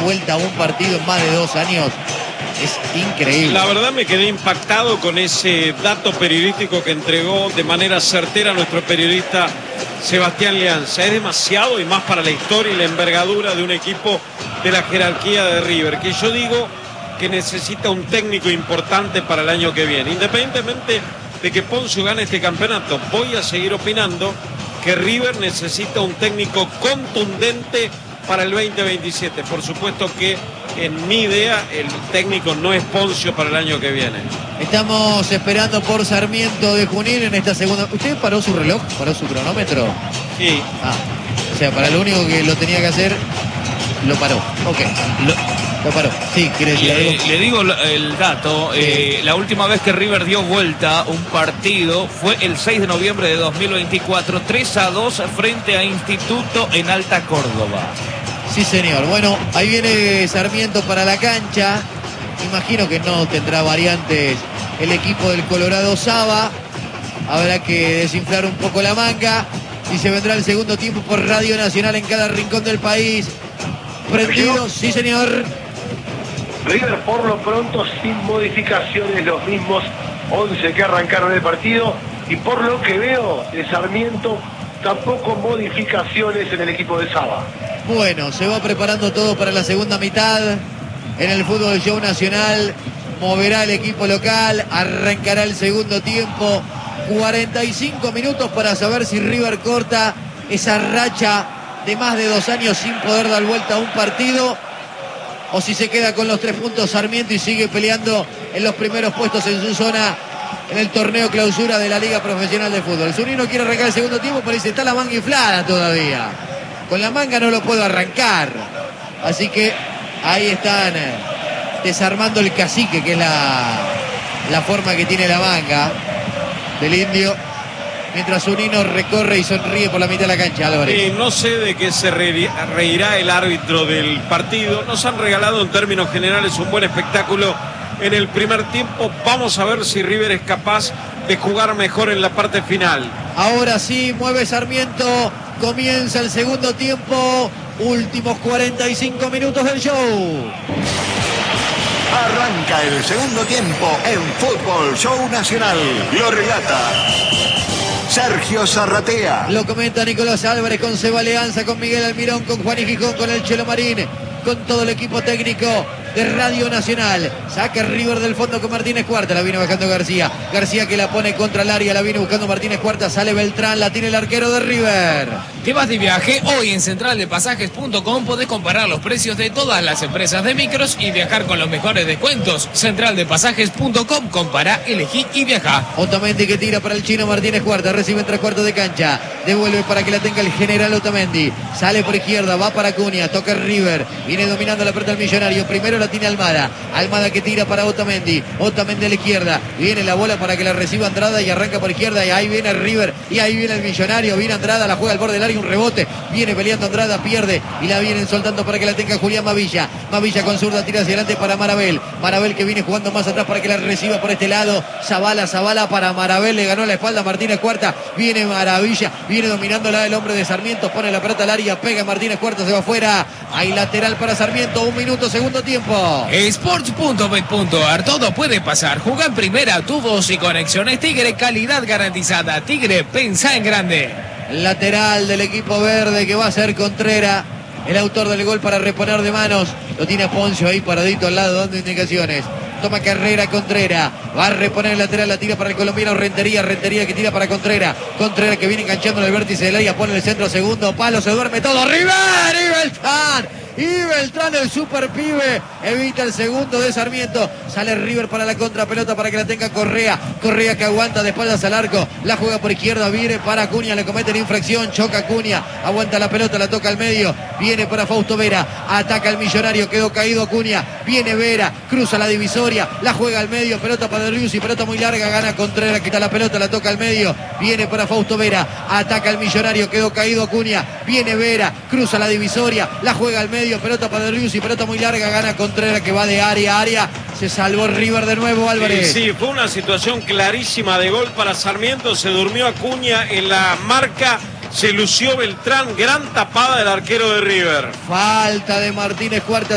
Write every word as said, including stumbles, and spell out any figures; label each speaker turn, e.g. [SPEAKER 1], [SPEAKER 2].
[SPEAKER 1] vuelta a un partido en más de dos años es increíble.
[SPEAKER 2] La verdad me quedé impactado con ese dato periodístico que entregó de manera certera nuestro periodista Sebastián Leanza. Es demasiado, y más para la historia y la envergadura de un equipo de la jerarquía de River, que yo digo que necesita un técnico importante para el año que viene. Independientemente de que Poncio gane este campeonato, voy a seguir opinando que River necesita un técnico contundente para el veinte veintisiete. Por supuesto que en mi idea el técnico no es Poncio para el año que viene.
[SPEAKER 1] Estamos esperando por Sarmiento de Junín en esta segunda. ¿Usted paró su reloj? ¿Paró su cronómetro?
[SPEAKER 2] Sí.
[SPEAKER 1] Ah, o sea, para lo único que lo tenía que hacer, lo paró. Ok. Lo... Lo paró. Sí, quiere decir
[SPEAKER 3] le,
[SPEAKER 1] algo.
[SPEAKER 3] le digo el dato. Sí. Eh, la última vez que River dio vuelta un partido fue el seis de noviembre de dos mil veinticuatro, tres a dos frente a Instituto en Alta Córdoba.
[SPEAKER 1] Sí, señor. Bueno, ahí viene Sarmiento para la cancha. Imagino que no tendrá variantes el equipo del Colorado Saba. Habrá que desinflar un poco la manga. Y se vendrá el segundo tiempo por Radio Nacional en cada rincón del país. Prendido, sí, señor.
[SPEAKER 4] River por lo pronto sin modificaciones, los mismos once que arrancaron el partido, y por lo que veo de Sarmiento tampoco modificaciones en el equipo de Saba.
[SPEAKER 1] Bueno, se va preparando todo para la segunda mitad en el fútbol show nacional. Moverá el equipo local, arrancará el segundo tiempo. cuarenta y cinco minutos para saber si River corta esa racha de más de dos años sin poder dar vuelta a un partido, o si se queda con los tres puntos Sarmiento y sigue peleando en los primeros puestos en su zona en el torneo clausura de la Liga Profesional de Fútbol. El Zunino quiere arrancar el segundo tiempo, pero dice, está la manga inflada todavía. Con la manga no lo puedo arrancar. Así que ahí están desarmando el cacique, que es la, la forma que tiene la manga del indio. Mientras Zunino recorre y sonríe por la mitad de la cancha, Álvarez.
[SPEAKER 2] Eh, no sé de qué se reirá el árbitro del partido. Nos han regalado en términos generales un buen espectáculo en el primer tiempo. Vamos a ver si River es capaz de jugar mejor en la parte final.
[SPEAKER 1] Ahora sí, mueve Sarmiento. Comienza el segundo tiempo. Últimos cuarenta y cinco minutos del show.
[SPEAKER 5] Arranca el segundo tiempo en Fútbol Show Nacional. Lo relata Sergio Zarratea.
[SPEAKER 1] Lo comenta Nicolás Álvarez con Seba Leanza, con Miguel Almirón, con Juan y Gijón, con el Chelo Marín, con todo el equipo técnico de Radio Nacional. Saca River del fondo con Martínez Cuarta. La viene bajando García. García que la pone contra el área. La viene buscando Martínez Cuarta. Sale Beltrán. La tiene el arquero de River.
[SPEAKER 6] ¿Te vas de viaje? Hoy en central de pasajes punto com podés comparar los precios de todas las empresas de micros y viajar con los mejores descuentos. central de pasajes punto com. Compará, elegí y viajá.
[SPEAKER 1] Otamendi que tira para el chino Martínez Cuarta. Recibe en tres cuartos de cancha. Devuelve para que la tenga el general Otamendi. Sale por izquierda. Va para Cunha. Toca River. Viene dominando la pelota el Millonario. Primero la tiene Almada. Almada que tira para Otamendi. Otamendi a la izquierda. Viene la bola para que la reciba Andrada y arranca por izquierda. Y ahí viene River. Y ahí viene el Millonario. Viene Andrada. La juega al borde del área. Un rebote. Viene peleando Andrada. Pierde. Y la vienen soltando para que la tenga Julián Mavilla. Mavilla con zurda. Tira hacia adelante para Marabel. Marabel que viene jugando más atrás para que la reciba por este lado. Zabala. Zabala para Marabel. Le ganó la espalda Martínez Cuarta. Viene Maravilla. Viene dominando la del hombre de Sarmiento. Pone la pelota al área. Pega Martínez Cuarta. Se va afuera. Hay lateral para Sarmiento. Un minuto. Segundo tiempo.
[SPEAKER 6] Sports punto bet punto ar, todo puede pasar. Juega en primera, tubos y conexiones Tigre, calidad garantizada. Tigre, pensá en grande.
[SPEAKER 1] Lateral del equipo verde que va a ser Contreras, el autor del gol para reponer de manos. Lo tiene Poncio ahí paradito al lado dando indicaciones. Toma carrera Contreras. Va a reponer el lateral, la tira para el colombiano Rentería. Rentería que tira para Contreras. Contreras que viene enganchando en el vértice del área. Pone el centro, segundo palo. Se duerme todo. ¡River! ¡Y Beltrán! Y Beltrán, el super pibe, evita el segundo de Sarmiento. Sale River para la contrapelota para que la tenga Correa. Correa que aguanta de espaldas al arco. La juega por izquierda, viene para Cunha. Le cometen infracción, choca Cunha. Aguanta la pelota, la toca al medio. Viene para Fausto Vera. Ataca el Millonario, quedó caído Cunha. Viene Vera, cruza la divisoria. La juega al medio, pelota para Derrius y pelota muy larga. Gana Contreras, quita la pelota, la toca al medio. Viene para Fausto Vera. Ataca el Millonario, quedó caído Cunha. Viene Vera, cruza la divisoria. La juega al medio. Pelota para Derrius y pelota muy larga, gana Contreras que va de área a área. Se salvó River de nuevo, Álvarez.
[SPEAKER 2] Sí, sí, fue una situación clarísima de gol para Sarmiento. Se durmió Acuña en la marca. Se lució Beltrán, gran tapada del arquero de River.
[SPEAKER 1] Falta de Martínez Cuarta.